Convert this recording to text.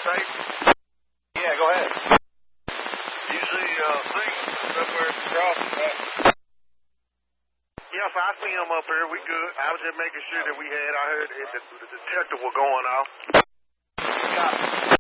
safe? Yeah, go ahead. You see things somewhere across that. Yes, I see them up here. We good. I was just making sure that we had. I heard the detector was going off. Copy.